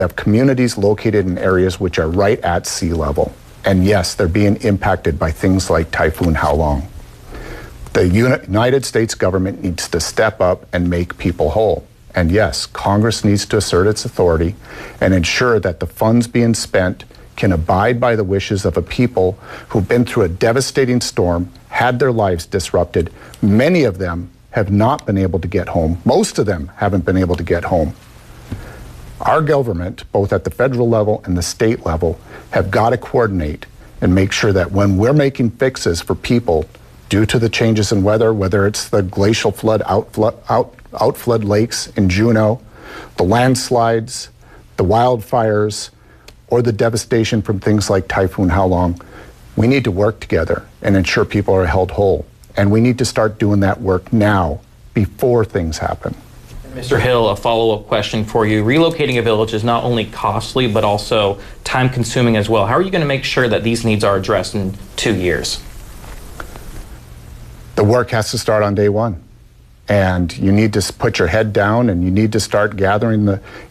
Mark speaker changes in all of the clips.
Speaker 1: have communities located in areas which are right at sea level. And yes, they're being impacted by things like Typhoon Howlong. The United States government needs to step up and make people whole. And yes, Congress needs to assert its authority and ensure that the funds being spent can abide by the wishes of a people who've been through a devastating storm, had their lives disrupted. Many of them have not been able to get home. Most of them haven't been able to get home. Our government, both at the federal level and the state level, have got to coordinate and make sure that when we're making fixes for people due to the changes in weather, whether it's the glacial flood, outflood lakes in Juneau, the landslides, the wildfires, or the devastation from things like Typhoon Howlong, we need to work together and ensure people are held whole. And we need to start doing that work now before things happen.
Speaker 2: Mr. Hill, a follow-up question for you. Relocating a village is not only costly, but also time-consuming as well. How are you going to make sure that these needs are addressed in 2 years?
Speaker 1: The work has to start on day one. And you need to put your head down and you need to start gathering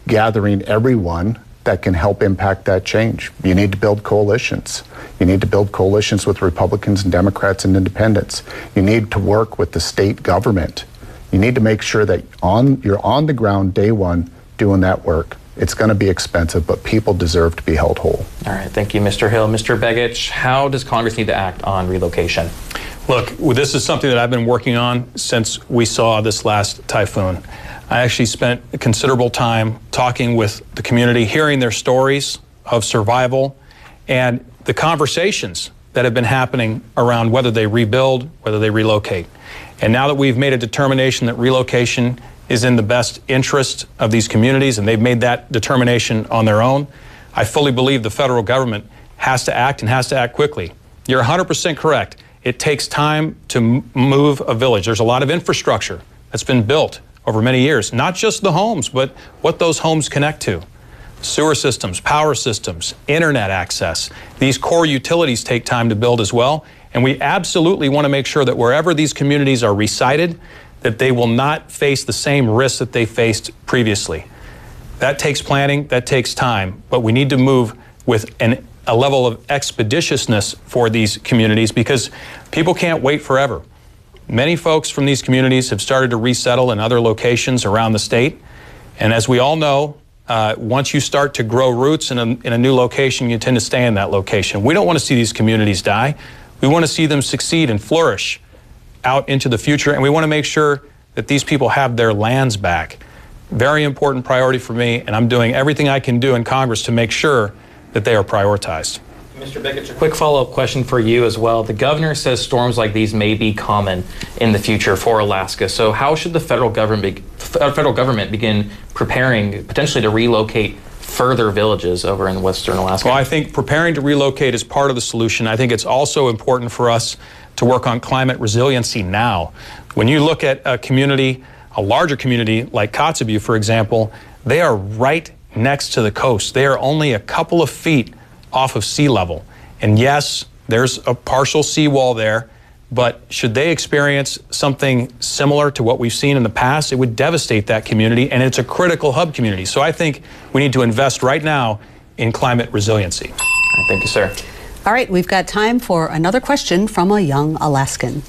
Speaker 1: everyone that can help impact that change. You need to build coalitions. You need to build coalitions with Republicans and Democrats and independents. You need to work with the state government. You need to make sure that you're on the ground day one doing that work. It's going to be expensive, but people deserve to be held whole.
Speaker 2: All right, thank you, Mr. Hill. Mr. Begich, how does Congress need to act on relocation?
Speaker 3: Look, this is something that I've been working on since we saw this last typhoon. I actually spent considerable time talking with the community, hearing their stories of survival and the conversations that have been happening around whether they rebuild, whether they relocate. And now that we've made a determination that relocation is in the best interest of these communities, and they've made that determination on their own, I fully believe the federal government has to act and has to act quickly. You're 100% correct. It takes time to move a village. There's a lot of infrastructure that's been built over many years, not just the homes, but what those homes connect to. Sewer systems, power systems, internet access. These core utilities take time to build as well. And we absolutely want to make sure that wherever these communities are resited, that they will not face the same risks that they faced previously. That takes planning, that takes time, but we need to move with a level of expeditiousness for these communities because people can't wait forever. Many folks from these communities have started to resettle in other locations around the state. And as we all know, once you start to grow roots in a new location, you tend to stay in that location. We don't want to see these communities die. We want to see them succeed and flourish out into the future, and we want to make sure that these people have their lands back. Very important priority for me, and I'm doing everything I can do in Congress to make sure that they are prioritized.
Speaker 2: Mr. Begich, a quick follow-up question for you as well. The governor says storms like these may be common in the future for Alaska. So how should the federal government begin preparing potentially to relocate further villages over in western Alaska?
Speaker 3: Well, I think preparing to relocate is part of the solution. I think it's also important for us to work on climate resiliency now. When you look at a community, a larger community like Kotzebue, for example, they are right next to the coast. They are only a couple of feet off of sea level. And yes, there's a partial seawall there, but should they experience something similar to what we've seen in the past, it would devastate that community, and it's a critical hub community. So I think we need to invest right now in climate resiliency.
Speaker 2: Thank you, sir.
Speaker 4: All right, we've got time for another question from a young Alaskan.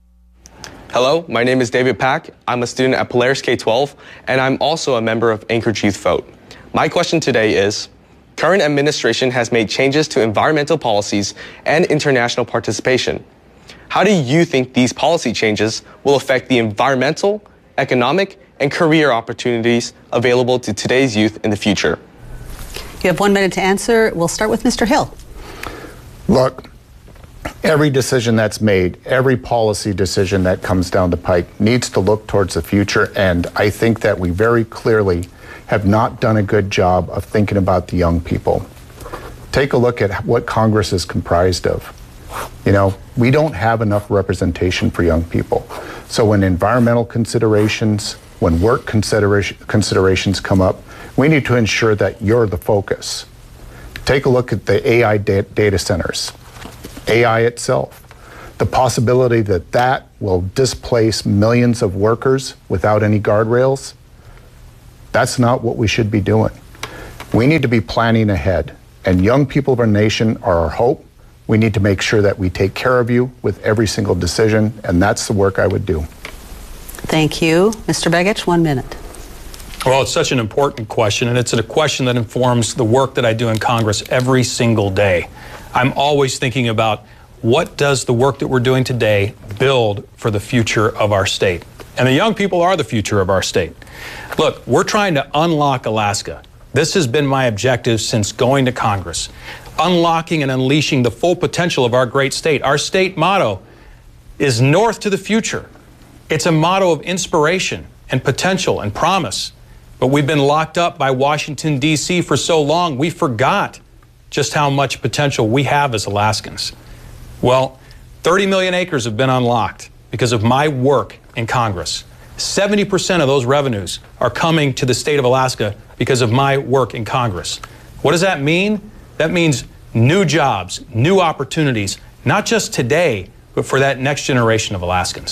Speaker 5: Hello, my name is David Pack. I'm a student at Polaris K-12, and I'm also a member of Anchorage Youth Vote. My question today is, current administration has made changes to environmental policies and international participation. How do you think these policy changes will affect the environmental, economic, and career opportunities available to today's youth in the future?
Speaker 4: You have 1 minute to answer. We'll start with Mr. Hill.
Speaker 1: Look, every decision that's made, every policy decision that comes down the pike needs to look towards the future, and I think that we very clearly have not done a good job of thinking about the young people. Take a look at what Congress is comprised of. You know, we don't have enough representation for young people. So when environmental considerations, when work considerations come up, we need to ensure that you're the focus. Take a look at the AI data centers, AI itself. The possibility that that will displace millions of workers without any guardrails, that's not what we should be doing. We need to be planning ahead, and young people of our nation are our hope. We need to make sure that we take care of you with every single decision, and that's the work I would do.
Speaker 4: Thank you. Mr. Begich, 1 minute.
Speaker 3: Well, it's such an important question, and it's a question that informs the work that I do in Congress every single day. I'm always thinking about what does the work that we're doing today build for the future of our state? And the young people are the future of our state. Look, we're trying to unlock Alaska. This has been my objective since going to Congress. Unlocking and unleashing the full potential of our great state. Our state motto is North to the Future. It's a motto of inspiration and potential and promise. But we've been locked up by Washington, D.C. for so long, we forgot just how much potential we have as Alaskans. Well, 30 million acres have been unlocked because of my work in Congress. 70% of those revenues are coming to the state of Alaska because of my work in Congress. What does that mean? That means new jobs, new opportunities, not just today, but for that next generation of Alaskans.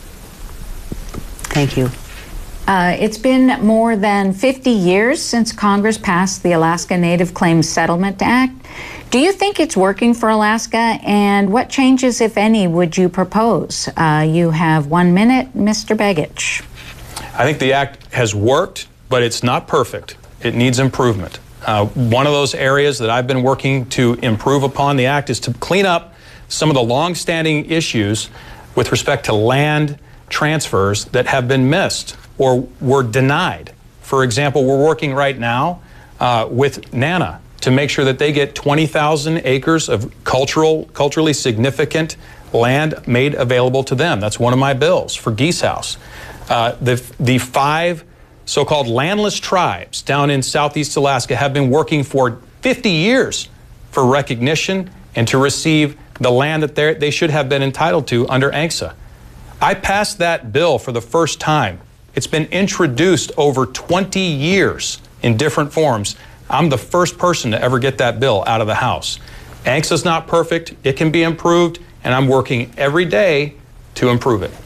Speaker 4: Thank you.
Speaker 6: It's been more than 50 years since Congress passed the Alaska Native Claims Settlement Act. Do you think it's working for Alaska, and what changes, if any, would you propose? You have 1 minute, Mr. Begich.
Speaker 3: I think the act has worked, but it's not perfect. It needs improvement. One of those areas that I've been working to improve upon the act is to clean up some of the long-standing issues with respect to land transfers that have been missed or were denied. For example, we're working right now with NANA to make sure that they get 20,000 acres of culturally significant land made available to them. That's one of my bills for Geese House. The 5 so-called landless tribes down in Southeast Alaska have been working for 50 years for recognition and to receive the land that they should have been entitled to under ANCSA. I passed that bill for the first time. It's been introduced over 20 years in different forms. I'm the first person to ever get that bill out of the House. ANCSA's not perfect. It can be improved, and I'm working every day to improve it.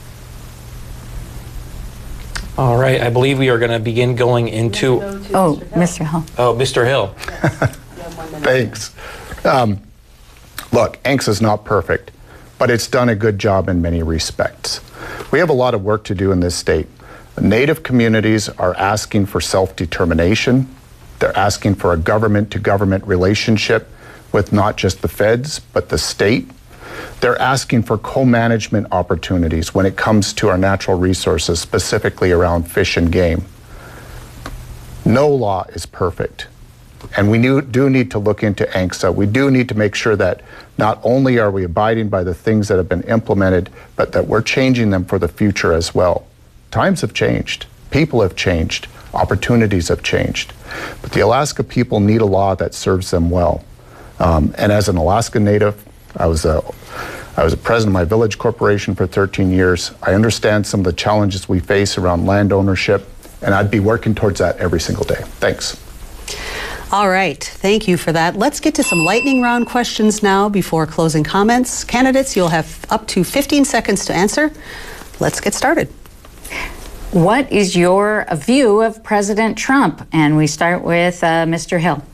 Speaker 2: All right, I believe we are going to begin going into...
Speaker 6: Oh, Mr. Hill.
Speaker 2: Oh, Mr. Hill.
Speaker 1: Thanks. Look, ANCSA's not perfect, but it's done a good job in many respects. We have a lot of work to do in this state. Native communities are asking for self-determination. They're asking for a government-to-government relationship with not just the feds, but the state. They're asking for co-management opportunities when it comes to our natural resources, specifically around fish and game. No law is perfect. And we do need to look into ANCSA. We do need to make sure that not only are we abiding by the things that have been implemented, but that we're changing them for the future as well. Times have changed. People have changed. Opportunities have changed. But the Alaska people need a law that serves them well. And as an Alaska Native, I was a president of my village corporation for 13 years. I understand some of the challenges we face around land ownership, and I'd be working towards that every single day. Thanks.
Speaker 4: All right, thank you for that. Let's get to some lightning round questions now before closing comments. Candidates, you'll have up to 15 seconds to answer. Let's get started.
Speaker 6: What is your view of President Trump? And we start with Mr. Hill.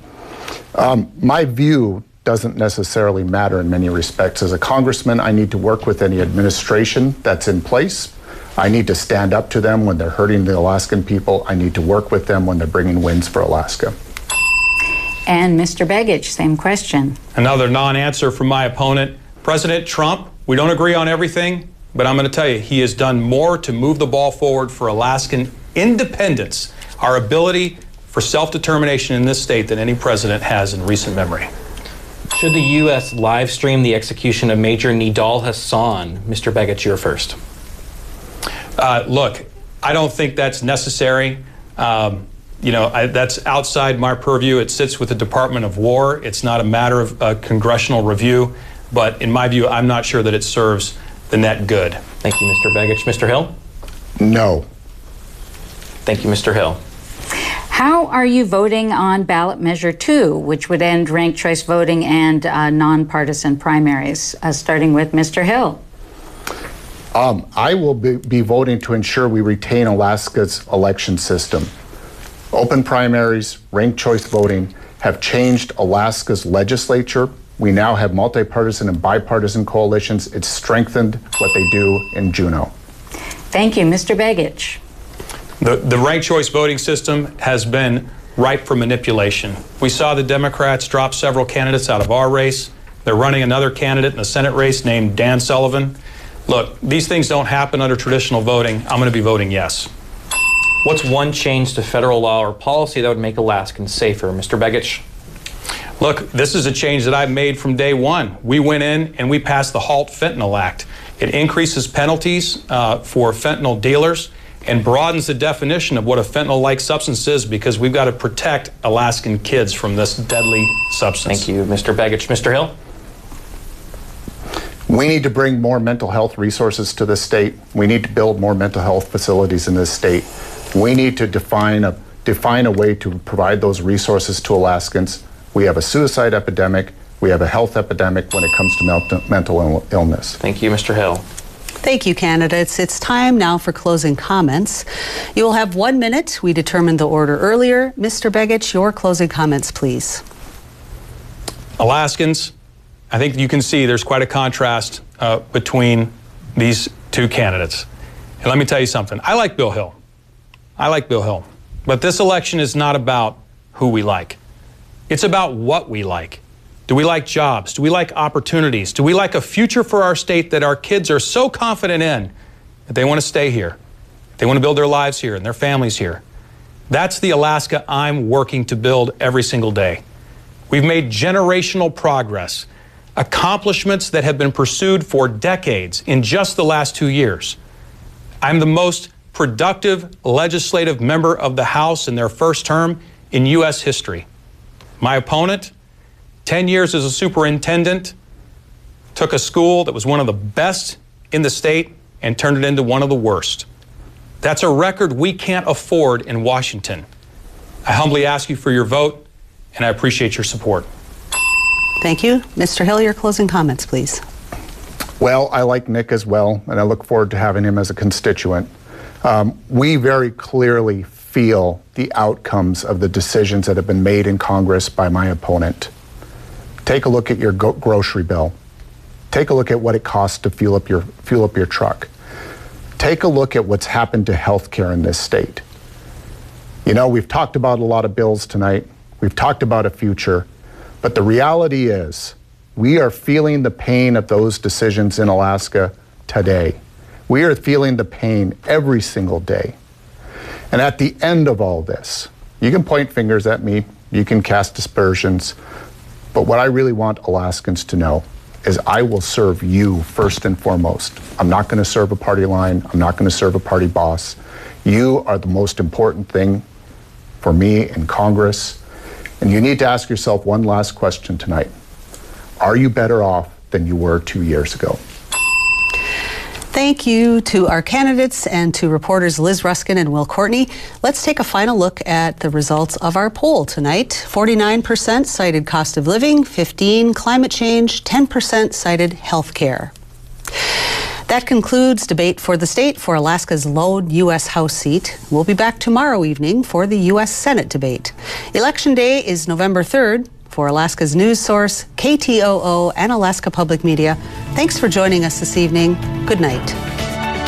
Speaker 1: My view doesn't necessarily matter in many respects. As a congressman, I need to work with any administration that's in place. I need to stand up to them when they're hurting the Alaskan people. I need to work with them when they're bringing wins for Alaska.
Speaker 6: And Mr. Begich, same question.
Speaker 3: Another non-answer from my opponent. President Trump, we don't agree on everything, but I'm going to tell you, he has done more to move the ball forward for Alaskan independence, our ability for self-determination in this state than any president has in recent memory.
Speaker 2: Should the U.S. live stream the execution of Major Nidal Hasan? Mr. Begich, you're first.
Speaker 3: Look, I don't think that's necessary. That's outside my purview. It sits with the Department of War. It's not a matter of congressional review. But in my view, I'm not sure that it serves the net good.
Speaker 2: Thank you, Mr. Begich. Mr. Hill?
Speaker 1: No.
Speaker 2: Thank you, Mr. Hill.
Speaker 6: How are you voting on ballot measure 2, which would end ranked choice voting and nonpartisan primaries? Starting with Mr. Hill.
Speaker 1: I will be voting to ensure we retain Alaska's election system. Open primaries, ranked choice voting have changed Alaska's legislature. We now have multi-partisan and bipartisan coalitions. It's strengthened what they do in Juneau.
Speaker 6: Thank you. Mr. Begich.
Speaker 3: The ranked choice voting system has been ripe for manipulation. We saw the Democrats drop several candidates out of our race. They're running another candidate in the Senate race named Dan Sullivan. Look, these things don't happen under traditional voting. I'm going to be voting yes.
Speaker 2: What's one change to federal law or policy that would make Alaskans safer? Mr. Begich?
Speaker 3: Look, this is a change that I've made from day one. We went in and we passed the Halt Fentanyl Act. It increases penalties for fentanyl dealers and broadens the definition of what a fentanyl-like substance is, because we've got to protect Alaskan kids from this deadly substance.
Speaker 2: Thank you, Mr. Begich. Mr. Hill?
Speaker 1: We need to bring more mental health resources to this state. We need to build more mental health facilities in this state. We need to define a way to provide those resources to Alaskans. We have a suicide epidemic. We have a health epidemic when it comes to mental illness.
Speaker 2: Thank you, Mr. Hill.
Speaker 4: Thank you, candidates. It's time now for closing comments. You will have 1 minute. We determined the order earlier. Mr. Begich, your closing comments, please.
Speaker 3: Alaskans, I think you can see there's quite a contrast between these two candidates. And let me tell you something. I like Bill Hill. But this election is not about who we like. It's about what we like. Do we like jobs? Do we like opportunities? Do we like a future for our state that our kids are so confident in that they want to stay here? They want to build their lives here and their families here. That's the Alaska I'm working to build every single day. We've made generational progress, accomplishments that have been pursued for decades in just the last 2 years. I'm the most productive legislative member of the House in their first term in U.S. history. My opponent, 10 years as a superintendent, took a school that was one of the best in the state and turned it into one of the worst. That's a record we can't afford in Washington. I humbly ask you for your vote, and I appreciate your support.
Speaker 4: Thank you. Mr. Hill, your closing comments, please.
Speaker 1: Well, I like Nick as well, and I look forward to having him as a constituent. We very clearly feel the outcomes of the decisions that have been made in Congress by my opponent. Take a look at your grocery bill. Take a look at what it costs to fuel up your truck. Take a look at what's happened to health care in this state. You know, we've talked about a lot of bills tonight. We've talked about a future. But the reality is, we are feeling the pain of those decisions in Alaska today. We are feeling the pain every single day. And at the end of all this, you can point fingers at me, you can cast aspersions, but what I really want Alaskans to know is I will serve you first and foremost. I'm not going to serve a party line. I'm not going to serve a party boss. You are the most important thing for me in Congress. And you need to ask yourself one last question tonight. Are you better off than you were 2 years ago?
Speaker 4: Thank you to our candidates and to reporters Liz Ruskin and Will Courtney. Let's take a final look at the results of our poll tonight. 49% cited cost of living, 15% climate change, 10% cited health care. That concludes debate for the state for Alaska's lone U.S. House seat. We'll be back tomorrow evening for the U.S. Senate debate. Election Day is November 3rd. For Alaska's news source, KTOO and Alaska Public Media, thanks for joining us this evening. Good night.